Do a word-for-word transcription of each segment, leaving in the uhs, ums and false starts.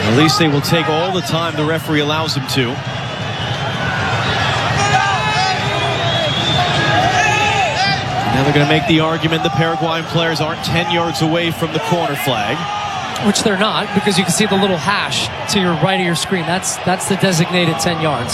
At least they will take all the time the referee allows them to. Now they're going to make the argument the Paraguayan players aren't ten yards away from the corner flag. Which they're not, because you can see the little hash to your right of your screen. That's that's the designated ten yards.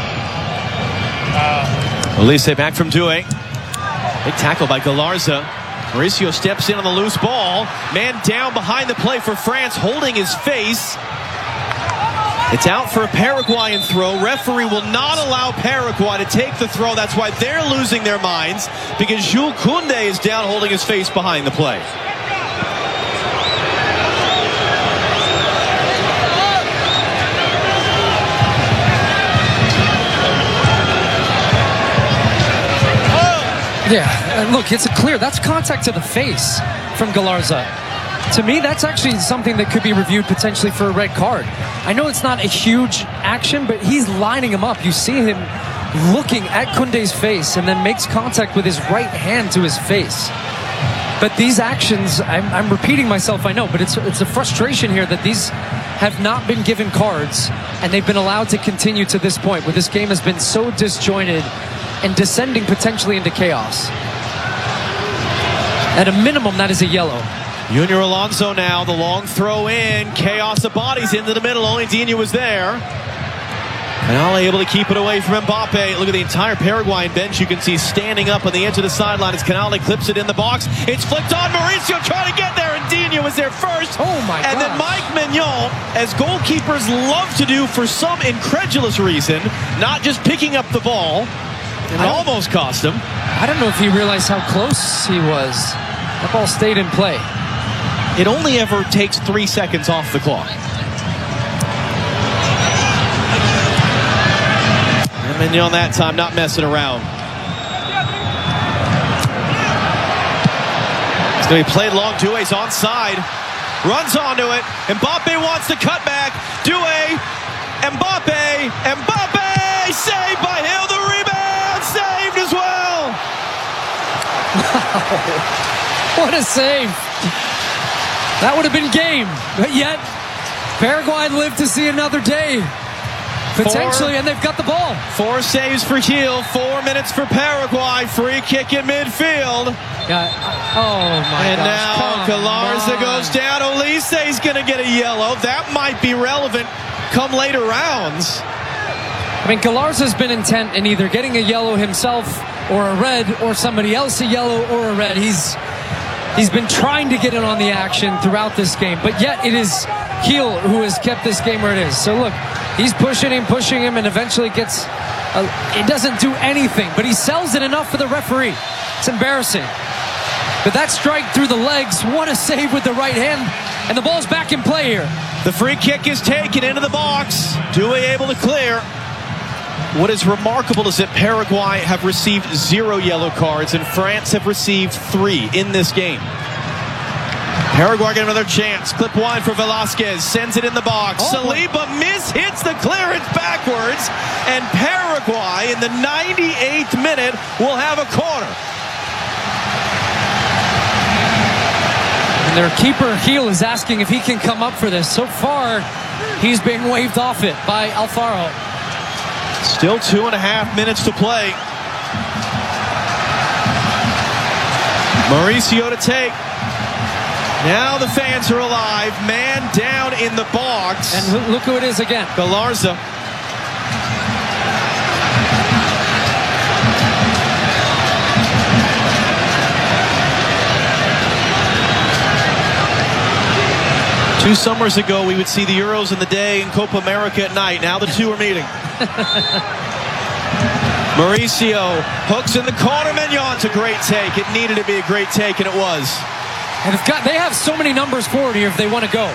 Uh, Elise back from Doué. Big tackle by Galarza. Mauricio steps in on the loose ball. Man down behind the play for France, holding his face. It's out for a Paraguayan throw. Referee will not allow Paraguay to take the throw. That's why they're losing their minds, because Jules Koundé is down holding his face behind the play. Yeah, and look, it's a clear. That's contact to the face from Galarza. To me, that's actually something that could be reviewed potentially for a red card. I know it's not a huge action, but he's lining him up. You see him looking at Koundé's face and then makes contact with his right hand to his face. But these actions, I'm, I'm repeating myself, I know, but it's, it's a frustration here that these have not been given cards and they've been allowed to continue to this point where this game has been so disjointed and descending potentially into chaos. At a minimum, that is a yellow. Junior Alonso now, the long throw in. Chaos of bodies into the middle. Only Digne was there. Canale able to keep it away from Mbappe. Look at the entire Paraguayan bench. You can see standing up on the edge of the sideline as Canale clips it in the box. It's flicked on. Mauricio trying to get there, and Digne was there first. Oh my God. And then Mike Maignan, as goalkeepers love to do for some incredulous reason, not just picking up the ball. And it almost cost him. I don't know if he realized how close he was. That ball stayed in play. It only ever takes three seconds off the clock. And Maignan that time not messing around. It's going to be played long. Doué's onside. Runs onto it. Mbappe wants to cut back. Doué. Mbappe. Mbappe. Saved by Hill. The rebound. Saved as well. Wow. What a save. That would have been game, but yet Paraguay lived to see another day, potentially, four, and they've got the ball. Four saves for Gil, four minutes for Paraguay, free kick in midfield. Yeah. Oh my and gosh. now Galarza goes down. Olise's going to get a yellow. That might be relevant come later rounds. I mean, Galarza's been intent in either getting a yellow himself or a red, or somebody else a yellow or a red. He's He's been trying to get in on the action throughout this game, but yet it is Gil who has kept this game where it is. So look, he's pushing him, pushing him, and eventually gets, a, it doesn't do anything, but he sells it enough for the referee. It's embarrassing. But that strike through the legs, what a save with the right hand, and the ball's back in play here. The free kick is taken into the box. Doué able to clear. What is remarkable is that Paraguay have received zero yellow cards and France have received three in this game. Paraguay get another chance. Clip wide for Velasquez. Sends it in the box. Oh, Saliba mishits the clearance backwards. And Paraguay in the ninety-eighth minute will have a corner. And their keeper Gil is asking if he can come up for this. So far, he's being waved off it by Alfaro. Still two and a half minutes to play. Mauricio to take. Now the fans are alive. Man down in the box. And look who it is again. Galarza. Two summers ago, we would see the Euros in the day and Copa America at night. Now the two are meeting. Mauricio hooks in the corner. Maignan, it's a great take. It needed to be a great take, and it was. And it's got, they have so many numbers forward here if they want to go.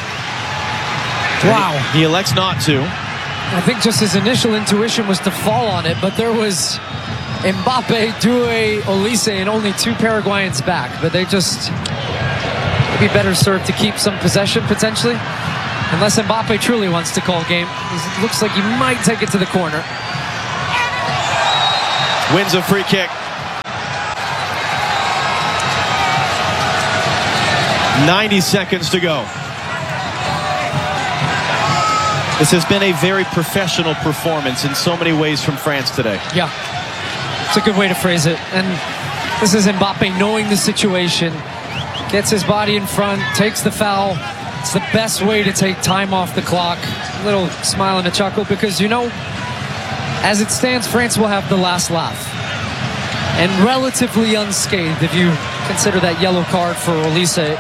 Wow. He, he elects not to. I think just his initial intuition was to fall on it, but there was Mbappe, Doué, Olise, and only two Paraguayans back. But they just maybe better served to keep some possession, potentially. Unless Mbappe truly wants to call game. It looks like he might take it to the corner. Wins a free kick. ninety seconds to go. This has been a very professional performance in so many ways from France today. Yeah, it's a good way to phrase it. And this is Mbappe knowing the situation, gets his body in front, takes the foul. It's the best way to take time off the clock. A little smile and a chuckle because, you know, as it stands, France will have the last laugh. And relatively unscathed if you consider that yellow card for Olise.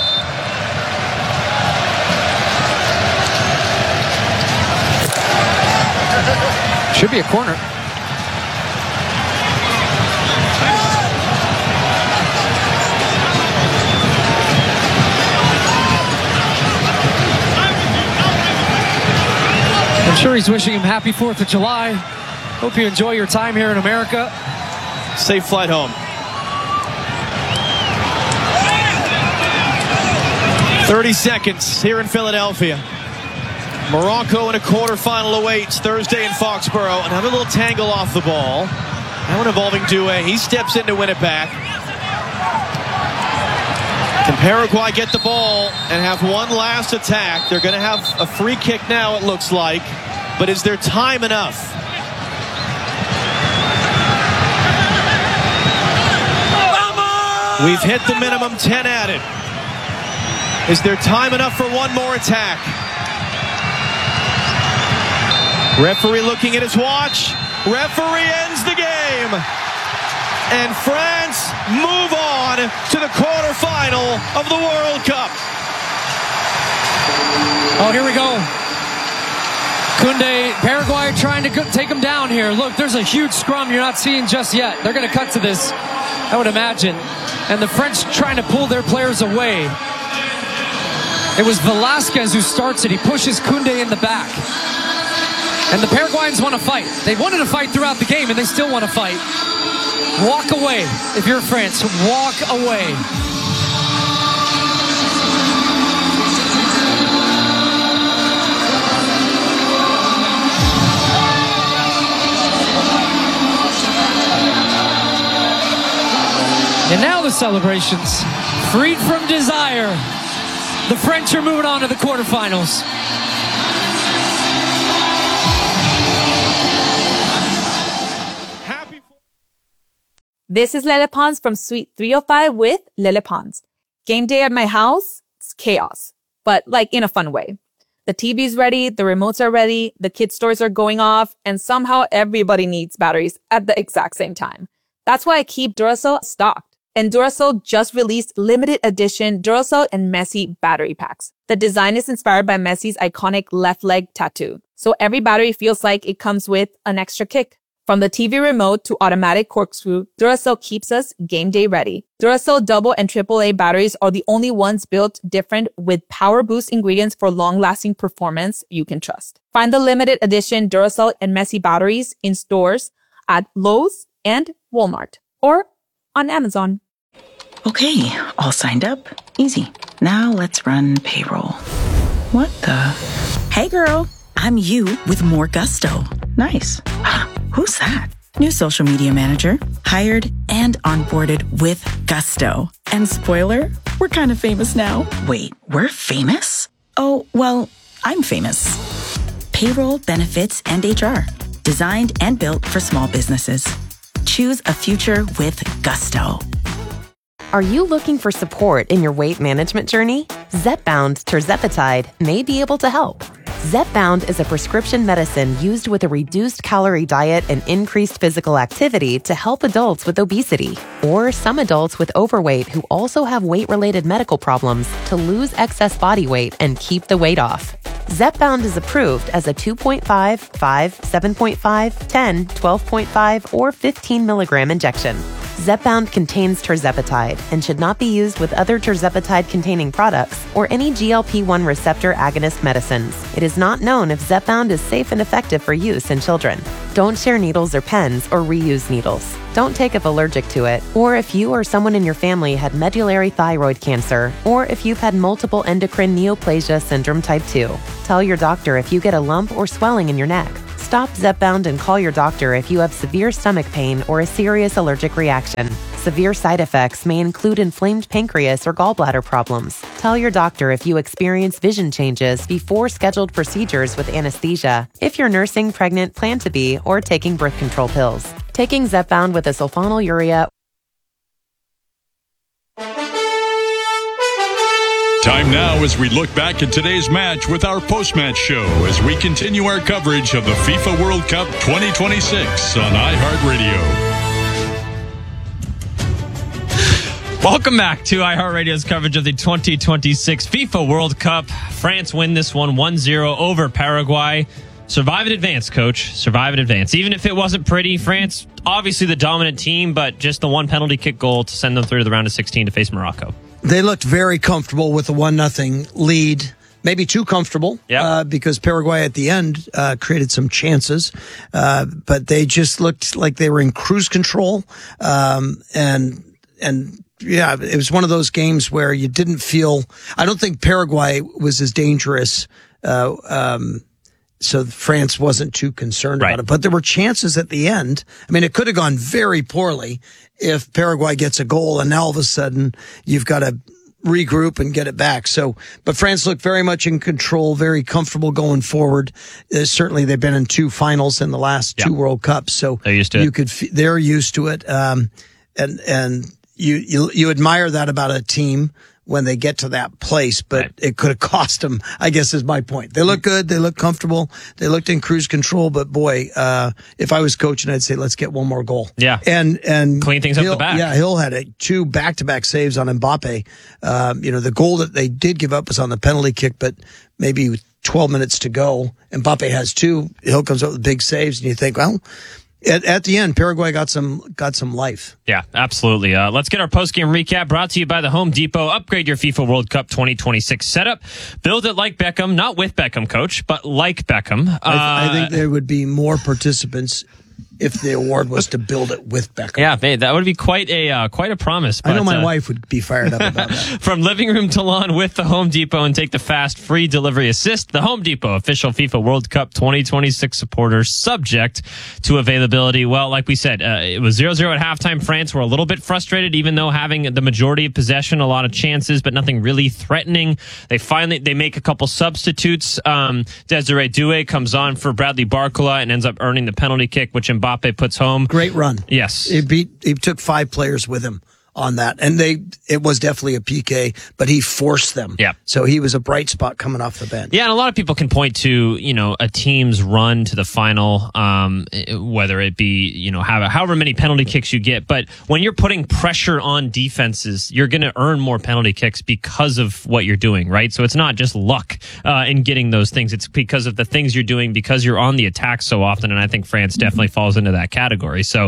Should be a corner. I'm sure he's wishing him happy fourth of July. Hope you enjoy your time here in America. Safe flight home. thirty seconds here in Philadelphia. Morocco in a quarterfinal awaits Thursday in Foxborough. Another little tangle off the ball. That one involving Doué. He steps in to win it back. Can Paraguay get the ball and have one last attack? They're going to have a free kick now, it looks like. But is there time enough? We've hit the minimum ten added. Is there time enough for one more attack? Referee looking at his watch. Referee ends the game. And France move on to the quarterfinal of the World Cup. Oh, here we go. Koundé, Paraguay trying to take him down here. Look, there's a huge scrum you're not seeing just yet. They're going to cut to this, I would imagine. And the French trying to pull their players away. It was Velasquez who starts it. He pushes Koundé in the back. And the Paraguayans want to fight. They wanted to fight throughout the game, and they still want to fight. Walk away. If you're France, walk away. And now the celebrations. Freed from desire. The French are moving on to the quarterfinals. This is Lele Pons from Suite three oh five with Lele Pons. Game day at my house, it's chaos, but like in a fun way. The T V's ready, the remotes are ready, the kids' stores are going off, and somehow everybody needs batteries at the exact same time. That's why I keep Duracell stocked. And Duracell just released limited edition Duracell and Messi battery packs. The design is inspired by Messi's iconic left leg tattoo. So every battery feels like it comes with an extra kick. From the T V remote to automatic corkscrew, Duracell keeps us game day ready. Duracell double and triple A batteries are the only ones built different with power boost ingredients for long-lasting performance you can trust. Find the limited edition Duracell and Messi batteries in stores at Lowe's and Walmart or on Amazon. Okay, all signed up. Easy. Now let's run payroll. What the? Hey girl, I'm you with more gusto. Nice. Who's that? New social media manager, hired and onboarded with gusto. And spoiler, we're kind of famous now. Wait, we're famous? Oh, well, I'm famous. Payroll, benefits, and H R. Designed and built for small businesses. Choose a future with gusto. Are you looking for support in your weight management journey? Zepbound tirzepatide may be able to help. Zepbound is a prescription medicine used with a reduced calorie diet and increased physical activity to help adults with obesity or some adults with overweight who also have weight-related medical problems to lose excess body weight and keep the weight off. Zepbound is approved as a two point five, five, seven point five, ten, twelve point five, or fifteen milligram injection. Zepbound contains tirzepatide and should not be used with other tirzepatide-containing products or any G L P one receptor agonist medicines. It is not known if Zepbound is safe and effective for use in children. Don't share needles or pens or reuse needles. Don't take if allergic to it, or if you or someone in your family had medullary thyroid cancer, or if you've had multiple endocrine neoplasia syndrome type two. Tell your doctor if you get a lump or swelling in your neck. Stop Zepbound and call your doctor if you have severe stomach pain or a serious allergic reaction. Severe side effects may include inflamed pancreas or gallbladder problems. Tell your doctor if you experience vision changes before scheduled procedures with anesthesia, if you're nursing, pregnant, plan to be, or taking birth control pills. Taking Zepbound with a sulfonylurea. Time now as we look back at today's match with our post-match show as we continue our coverage of the FIFA World Cup twenty twenty-six on iHeartRadio. Welcome back to iHeartRadio's coverage of the twenty twenty-six FIFA World Cup. France win this one one zero over Paraguay. Survive and advance, Coach. Survive and advance. Even if it wasn't pretty, France, obviously the dominant team, but just the one penalty kick goal to send them through to the round of sixteen to face Morocco. They looked very comfortable with a one nothing lead. Maybe too comfortable, yep. uh, because Paraguay at the end uh, created some chances, uh, but they just looked like they were in cruise control. Um, and and yeah, it was one of those games where you didn't feel. I don't think Paraguay was as dangerous. Uh, um, So France wasn't too concerned right. about it. But there were chances at the end. I mean, it could have gone very poorly if Paraguay gets a goal and now all of a sudden you've got to regroup and get it back. So, but France looked very much in control, very comfortable going forward. Uh, certainly they've been in two finals in the last yeah. two World Cups. So they're used to you it. could, they're used to it. Um, and, and you, you, you admire that about a team when they get to that place, but right. it could have cost them, I guess is my point. They look good. They look comfortable. They looked in cruise control, but boy, uh, if I was coaching, I'd say, let's get one more goal. Yeah. And, and clean things up Hill, the back. Yeah. Hill had a, two back-to-back saves on Mbappe. Um, you know, the goal that they did give up was on the penalty kick, but maybe with twelve minutes to go, Mbappe has two. Hill comes up with big saves and you think, well, At, at the end, Paraguay got some got some life. Yeah, absolutely. Uh, let's get our post-game recap brought to you by the Home Depot. Upgrade your FIFA World Cup twenty twenty-six setup. Build it like Beckham, not with Beckham, Coach, but like Beckham. Uh, I, th- I think there would be more participants if the award was to build it with Beckham. Yeah, man, that would be quite a uh, quite a promise. But, I know my uh, wife would be fired up about that. From living room to lawn with the Home Depot and take the fast, free delivery assist. The Home Depot, official FIFA World Cup twenty twenty-six supporter, subject to availability. Well, like we said, uh, it was zero zero at halftime. France were a little bit frustrated, even though having the majority of possession, a lot of chances, but nothing really threatening. They finally, they make a couple substitutes. Um, Desiree Doué comes on for Bradley Barcola and ends up earning the penalty kick, which Mbappe puts home. Great run. Yes. He beat, he took five players with him on that. And they, it was definitely a P K, but he forced them. Yeah. So he was a bright spot coming off the bench. Yeah, and a lot of people can point to, you know, a team's run to the final, um, whether it be, you know, however, however many penalty kicks you get. But when you're putting pressure on defenses, you're going to earn more penalty kicks because of what you're doing, right? So it's not just luck uh, in getting those things. It's because of the things you're doing, because you're on the attack so often. And I think France definitely falls into that category. So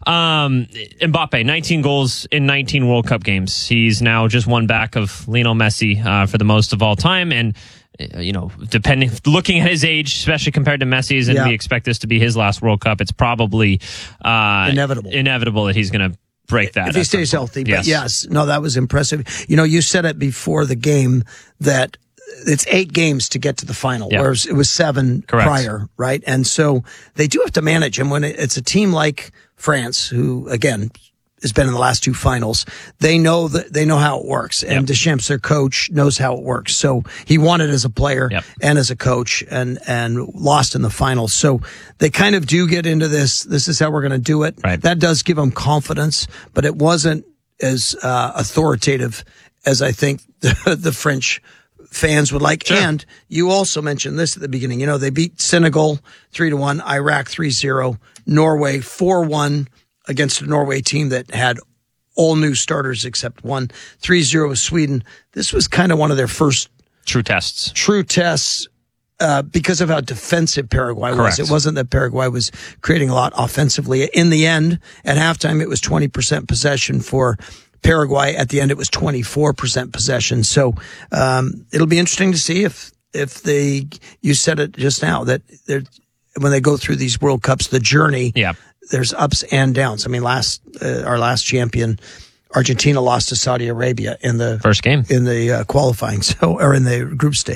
um, Mbappe, nineteen goals in nineteen World Cup games. He's now just one back of Lionel Messi uh, for the most of all time. And, uh, you know, depending, looking at his age, especially compared to Messi's, and yeah. we expect this to be his last World Cup, it's probably uh, inevitable. inevitable that he's going to break that. If he stays healthy. Yes. But yes, no, that was impressive. You know, you said it before the game that it's eight games to get to the final, yep. whereas it was seven Correct. prior, right? And so they do have to manage him when it's a team like France, who, again, has been in the last two finals. They know that they know how it works, and yep. Deschamps, their coach, knows how it works. So he won it as a player yep. and as a coach, and and lost in the finals. So they kind of do get into this. This is how we're going to do it. Right. That does give them confidence, but it wasn't as uh, authoritative as I think the, the French fans would like. Sure. And you also mentioned this at the beginning. You know, they beat Senegal three to one, Iraq three zero, Norway four one. Against a Norway team that had all new starters except one. three zero with Sweden. This was kind of one of their first true tests. True tests uh, because of how defensive Paraguay Correct. was. It wasn't that Paraguay was creating a lot offensively. In the end, at halftime, it was twenty percent possession for Paraguay. At the end, it was twenty-four percent possession. So um, it'll be interesting to see if if they. You said it just now that they're when they go through these World Cups, the journey. Yeah. There's ups and downs. I mean, last uh, our last champion, Argentina, lost to Saudi Arabia in the first game in the uh, qualifying, so or in the group stage.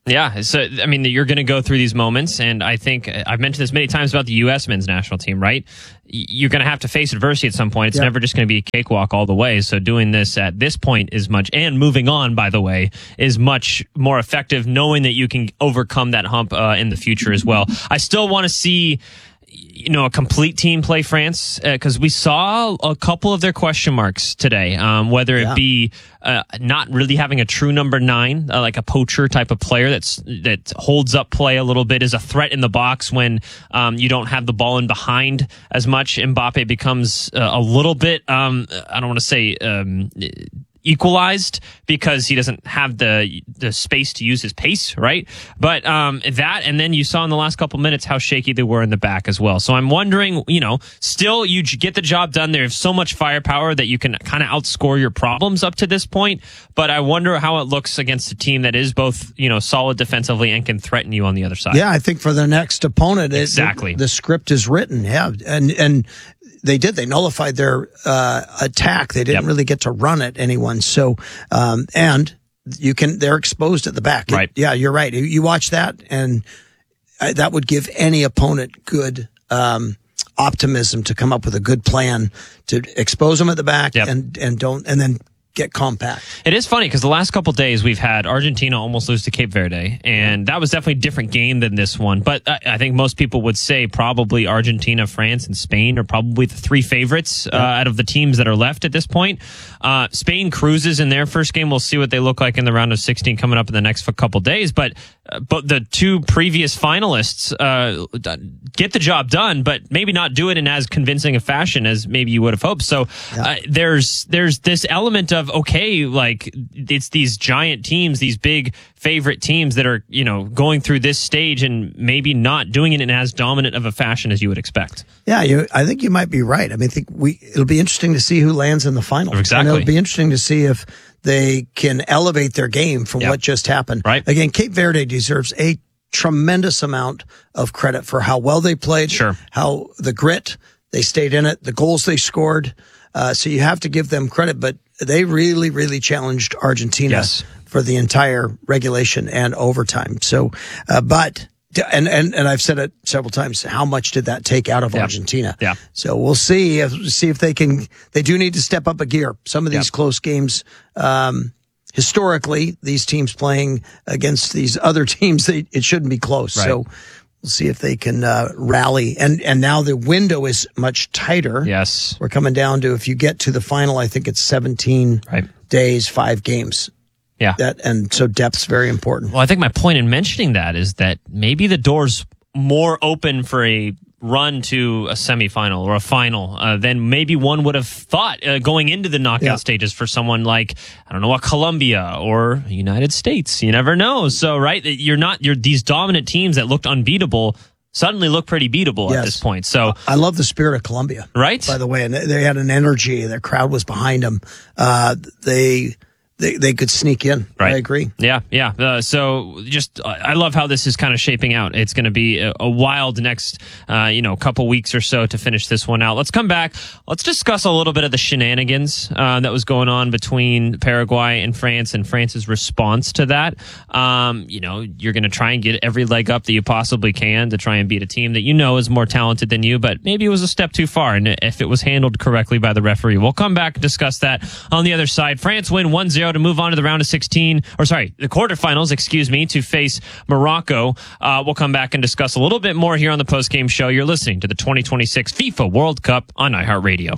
Yeah, so I mean, you're going to go through these moments, and I think I've mentioned this many times about the U S men's national team, right? You're going to have to face adversity at some point. It's yeah. never just going to be a cakewalk all the way. So doing this at this point is much, and moving on, by the way, is much more effective, knowing that you can overcome that hump uh, in the future as well. I still want to see, you know, a complete team play France, because uh, we saw a couple of their question marks today, um, whether yeah. it be uh, not really having a true number nine, uh, like a poacher type of player that's that holds up play a little bit, is a threat in the box when um, you don't have the ball in behind as much. Mbappe becomes uh, a little bit, um, I don't want to say um, equalized, because he doesn't have the the space to use his pace, right? But um, that, and then you saw in the last couple minutes how shaky they were in the back as well. So I'm wondering, you know, still you get the job done. There's so much firepower that you can kind of outscore your problems up to this point. But I wonder how it looks against a team that is both, you know, solid defensively and can threaten you on the other side. Yeah, I think for the next opponent, exactly, it, the, the script is written. Yeah, and and. They did. They nullified their uh, attack. They didn't yep. really get to run at anyone. So, um, and you can, they're exposed at the back. Right. It, yeah, you're right. You watch that, and uh, that would give any opponent good um, optimism to come up with a good plan to expose them at the back yep. and, and don't, and then get compact. It is funny because the last couple of days we've had Argentina almost lose to Cape Verde, and that was definitely a different game than this one. But I, I think most people would say probably Argentina, France, and Spain are probably the three favorites uh, out of the teams that are left at this point. Uh, Spain cruises in their first game. We'll see what they look like in the round of sixteen coming up in the next couple of days. But uh, but the two previous finalists uh, get the job done, but maybe not do it in as convincing a fashion as maybe you would have hoped. So yeah. uh, there's there's this element of, okay, like it's these giant teams, these big favorite teams that are, you know, going through this stage and maybe not doing it in as dominant of a fashion as you would expect. Yeah, you, I think you might be right. I mean, I think we it'll be interesting to see who lands in the final. Exactly. And it'll be interesting to see if they can elevate their game from yep. what just happened. Right. Again, Cape Verde deserves a tremendous amount of credit for how well they played, sure. how the grit, they stayed in it, the goals they scored. Uh, so you have to give them credit, but they really, really challenged Argentina yes. for the entire regulation and overtime. So, uh, but, and, and, and I've said it several times, how much did that take out of yep. Argentina? Yeah. So we'll see if, see if they can, they do need to step up a gear. Some of these yep. close games, um, historically, these teams playing against these other teams, they, it shouldn't be close. Right. So, we'll see if they can uh, rally. And and now the window is much tighter. Yes. We're coming down to, if you get to the final, I think it's seventeen right. days, five games. Yeah. That And so depth's very important. Well, I think my point in mentioning that is that maybe the door's more open for a run to a semifinal or a final uh, than maybe one would have thought uh, going into the knockout yeah. stages for someone like, I don't know, a Colombia or United States. You never know. So, right, you're not, you're these dominant teams that looked unbeatable suddenly look pretty beatable yes. at this point. So I love the spirit of Colombia, right? By the way, and they had an energy. Their crowd was behind them. Uh, they. They they could sneak in. Right. I agree. Yeah, yeah. Uh, so just, uh, I love how this is kind of shaping out. It's going to be a, a wild next, uh, you know, couple weeks or so to finish this one out. Let's come back. Let's discuss a little bit of the shenanigans uh, that was going on between Paraguay and France and France's response to that. Um, you know, you're going to try and get every leg up that you possibly can to try and beat a team that you know is more talented than you, but maybe it was a step too far. And if it was handled correctly by the referee, we'll come back and discuss that on the other side. France win one zero to move on to the round of sixteen, or sorry, the quarterfinals, excuse me, to face Morocco. Uh, we'll come back and discuss a little bit more here on the postgame show. You're listening to the twenty twenty-six FIFA World Cup on iHeartRadio.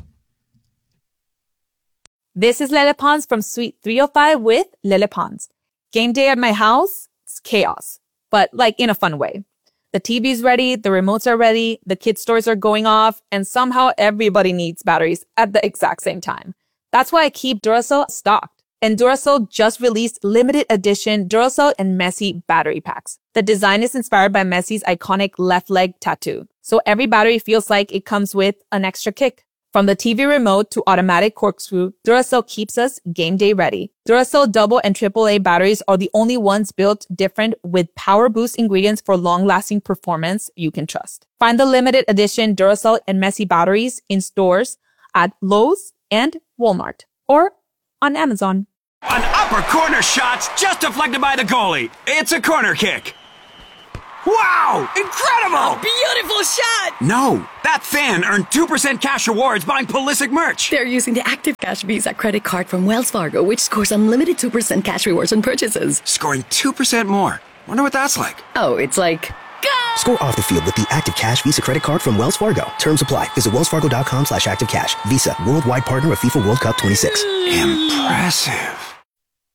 This is Lele Pons from Suite three oh five with Lele Pons. Game day at my house, it's chaos, but like in a fun way. The T V's ready, the remotes are ready, the kids' toys are going off, and somehow everybody needs batteries at the exact same time. That's why I keep Duracell stocked. And Duracell just released limited edition Duracell and Messi battery packs. The design is inspired by Messi's iconic left leg tattoo. So every battery feels like it comes with an extra kick. From the T V remote to automatic corkscrew, Duracell keeps us game day ready. Duracell double and triple A batteries are the only ones built different with power boost ingredients for long-lasting performance you can trust. Find the limited edition Duracell and Messi batteries in stores at Lowe's and Walmart or on Amazon. An Upper corner shots just deflected by the goalie. It's a corner kick. Wow! Incredible! Beautiful shot! No, that fan earned two percent cash rewards buying Pulisic merch. They're using the Active Cash Visa credit card from Wells Fargo, which scores unlimited two percent cash rewards on purchases. Scoring two percent more. Wonder what that's like. Oh, it's like... Go! Score off the field with the Active Cash Visa credit card from Wells Fargo. Terms apply. Visit wellsfargo.com slash activecash. Visa, worldwide partner of FIFA World Cup twenty-six. Impressive.